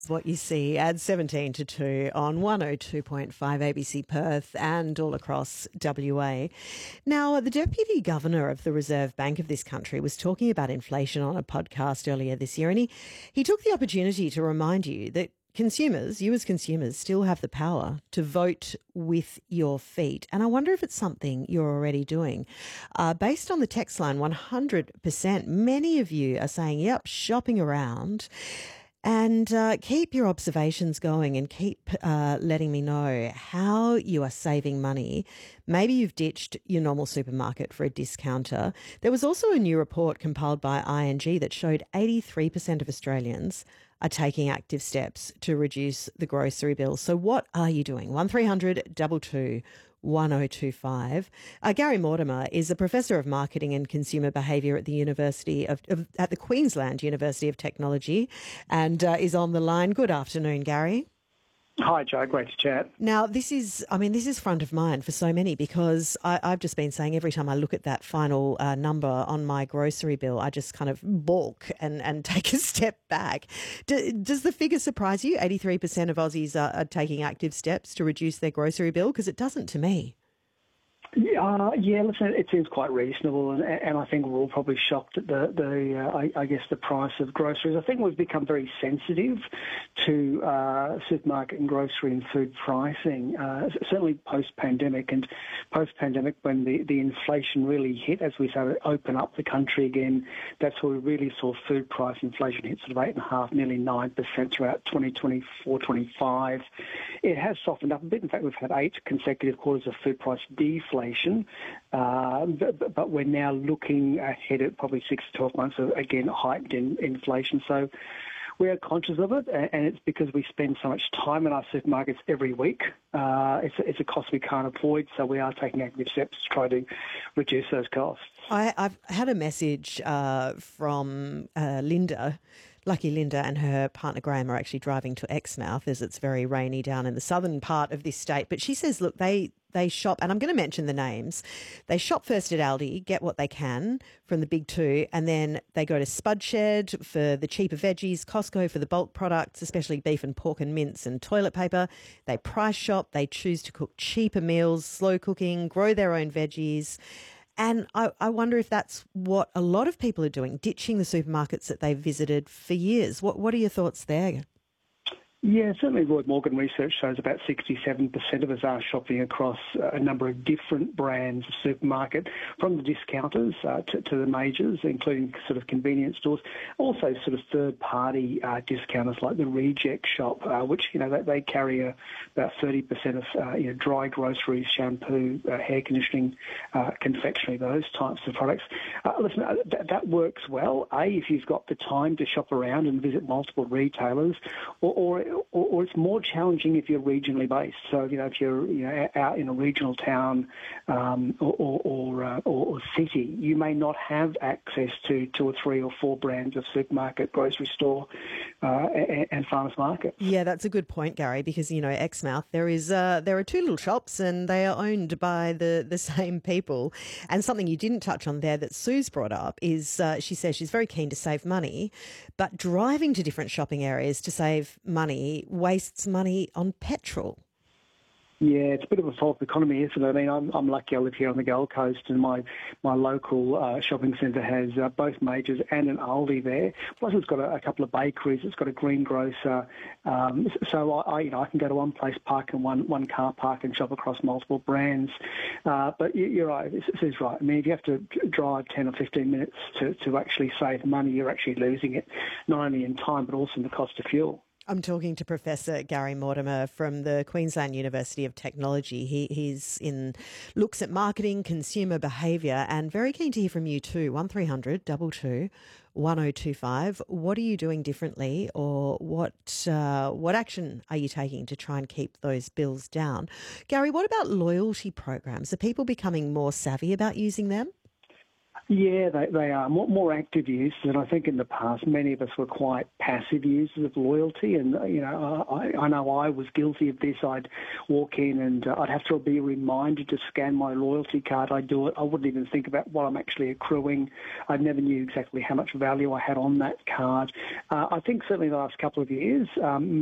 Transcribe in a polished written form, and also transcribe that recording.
What you see at 17 to 2 on 102.5 ABC Perth and all across WA. Now, the Deputy Governor of the Reserve Bank of this country was talking about inflation on a podcast earlier this year, and he took the opportunity to remind you that consumers, you as consumers, still have the power to vote with your feet. And I wonder if it's something you're already doing. Based on the text line, 100%, many of you are saying, yep, shopping around. And keep your observations going and keep letting me know how you are saving money. Maybe you've ditched your normal supermarket for a discounter. There was also a new report compiled by ING that showed 83% of Australians are taking active steps to reduce the grocery bill. So what are you doing? 1300 22 1025. Gary Mortimer is a professor of marketing and consumer behaviour at the at the Queensland University of Technology, and is on the line. Good afternoon, Gary. Hi, Joe. Great to chat. Now, this is front of mind for so many because I've just been saying every time I look at that final number on my grocery bill, I just kind of balk and take a step back. Does the figure surprise you? 83% of Aussies are taking active steps to reduce their grocery bill? Because it doesn't to me. Yeah, listen, it seems quite reasonable, and I think we're all probably shocked at the price of groceries. I think we've become very sensitive to supermarket and grocery and food pricing, certainly post-pandemic. And post-pandemic, when the inflation really hit, as we started to open up the country again, that's where we really saw food price inflation hit sort of 8.5%, nearly 9% throughout 2024-25. It has softened up a bit. In fact, we've had 8 consecutive quarters of food price deflation. But we're now looking ahead at probably 6 to 12 months of, again, heightened inflation. So we are conscious of it, and it's because we spend so much time in our supermarkets every week. It's a cost we can't avoid, so we are taking active steps to try to reduce those costs. I've had a message from Linda. Lucky Linda and her partner Graham are actually driving to Exmouth as it's very rainy down in the southern part of this state. But she says, look, they shop, and I'm going to mention the names. They shop first at Aldi, get what they can from the big two, and then they go to Spudshed for the cheaper veggies, Costco for the bulk products, especially beef and pork and mince and toilet paper. They price shop, they choose to cook cheaper meals, slow cooking, grow their own veggies. And I wonder if that's what a lot of people are doing, ditching the supermarkets that they've visited for years. What are your thoughts there? Yeah, certainly Lloyd Morgan research shows about 67% of us are shopping across a number of different brands of supermarket, from the discounters to the majors, including sort of convenience stores, also sort of third-party discounters like the Reject Shop, which, they carry about 30% of, dry groceries, shampoo, hair conditioning, confectionery, those types of products. Listen, that works well, if you've got the time to shop around and visit multiple retailers, or it's more challenging if you're regionally based. So, if you're out in a regional town or city, you may not have access to 2 or 3 or 4 brands of supermarket, grocery store and farmers market. Yeah, that's a good point, Gary, because, Exmouth, there are 2 little shops and they are owned by the same people. And something you didn't touch on there that Sue's brought up is she says she's very keen to save money, but driving to different shopping areas to save money wastes money on petrol. Yeah, it's a bit of a false economy, isn't it? I mean, I'm lucky I live here on the Gold Coast, and my local shopping centre has both majors and an Aldi there. Plus, it's got a couple of bakeries. It's got a greengrocer. So I can go to one place, park in one car park, and shop across multiple brands. But you're right. Sue's right. I mean, if you have to drive 10 or 15 minutes to actually save money, you're actually losing it, not only in time but also in the cost of fuel. I'm talking to Professor Gary Mortimer from the Queensland University of Technology. He's looks at marketing, consumer behaviour, and very keen to hear from you too. 1300 22 1025. What are you doing differently, or what action are you taking to try and keep those bills down? Gary, what about loyalty programs? Are people becoming more savvy about using them? Yeah, they are more active users, and I think in the past many of us were quite passive users of loyalty. And I know I was guilty of this. I'd walk in and I'd have to be reminded to scan my loyalty card. I'd do it. I wouldn't even think about what I'm actually accruing. I never knew exactly how much value I had on that card. I think certainly the last couple of years.